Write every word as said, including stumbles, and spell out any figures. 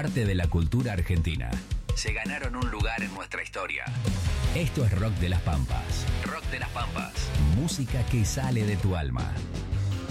parte de la cultura argentina. Se ganaron un lugar en nuestra historia. Esto es Rock de las Pampas. Rock de las Pampas. Música que sale de tu alma.